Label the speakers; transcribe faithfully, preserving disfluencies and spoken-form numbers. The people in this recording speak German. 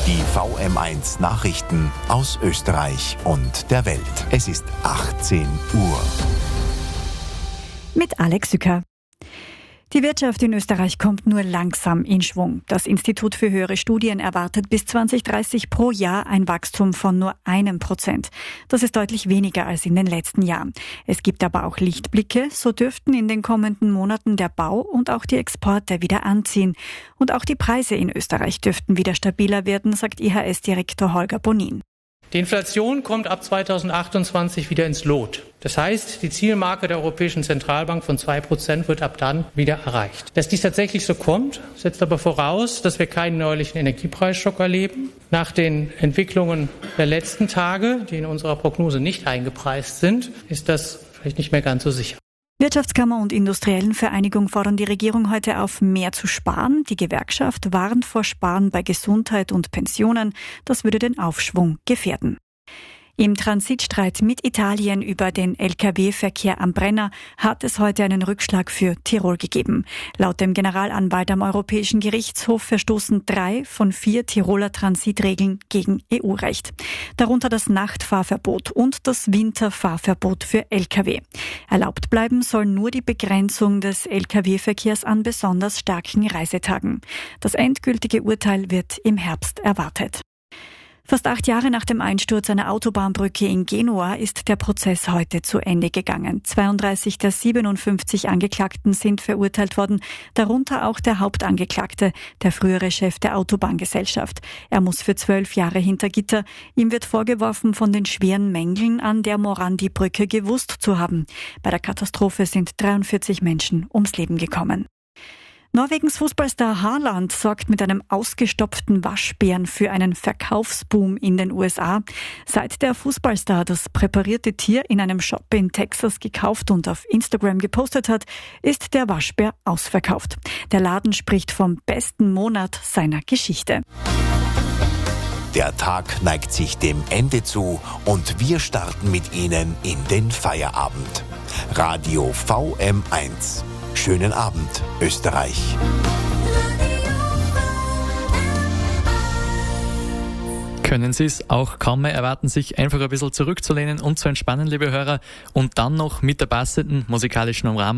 Speaker 1: Die V M eins Nachrichten aus Österreich und der Welt. Es ist achtzehn Uhr.
Speaker 2: Mit Alex Sücker. Die Wirtschaft in Österreich kommt nur langsam in Schwung. Das Institut für höhere Studien erwartet bis zwanzig dreißig pro Jahr ein Wachstum von nur einem Prozent. Das ist deutlich weniger als in den letzten Jahren. Es gibt aber auch Lichtblicke. So dürften in den kommenden Monaten der Bau und auch die Exporte wieder anziehen. Und auch die Preise in Österreich dürften wieder stabiler werden, sagt I H S-Direktor Holger Bonin.
Speaker 3: Die Inflation kommt ab zweitausendachtundzwanzig wieder ins Lot. Das heißt, die Zielmarke der Europäischen Zentralbank von zwei Prozent wird ab dann wieder erreicht. Dass dies tatsächlich so kommt, setzt aber voraus, dass wir keinen neulichen Energiepreisschock erleben. Nach den Entwicklungen der letzten Tage, die in unserer Prognose nicht eingepreist sind, ist das vielleicht nicht mehr ganz so sicher.
Speaker 2: Wirtschaftskammer und Industriellenvereinigung fordern die Regierung heute auf, mehr zu sparen. Die Gewerkschaft warnt vor Sparen bei Gesundheit und Pensionen. Das würde den Aufschwung gefährden. Im Transitstreit mit Italien über den L K W-Verkehr am Brenner hat es heute einen Rückschlag für Tirol gegeben. Laut dem Generalanwalt am Europäischen Gerichtshof verstoßen drei von vier Tiroler Transitregeln gegen E U-Recht. Darunter das Nachtfahrverbot und das Winterfahrverbot für L K W. Erlaubt bleiben soll nur die Begrenzung des L K W-Verkehrs an besonders starken Reisetagen. Das endgültige Urteil wird im Herbst erwartet. Fast acht Jahre nach dem Einsturz einer Autobahnbrücke in Genua ist der Prozess heute zu Ende gegangen. zweiunddreißig der siebenundfünfzig Angeklagten sind verurteilt worden, darunter auch der Hauptangeklagte, der frühere Chef der Autobahngesellschaft. Er muss für zwölf Jahre hinter Gitter. Ihm wird vorgeworfen, von den schweren Mängeln an der Morandi-Brücke gewusst zu haben. Bei der Katastrophe sind dreiundvierzig Menschen ums Leben gekommen. Norwegens Fußballstar Haaland sorgt mit einem ausgestopften Waschbären für einen Verkaufsboom in den U S A. Seit der Fußballstar das präparierte Tier in einem Shop in Texas gekauft und auf Instagram gepostet hat, ist der Waschbär ausverkauft. Der Laden spricht vom besten Monat seiner Geschichte.
Speaker 1: Der Tag neigt sich dem Ende zu und wir starten mit Ihnen in den Feierabend. Radio V M eins. Schönen Abend, Österreich.
Speaker 4: Können Sie es auch kaum mehr erwarten, sich einfach ein bisschen zurückzulehnen und zu entspannen, liebe Hörer, und dann noch mit der passenden musikalischen Umrahmung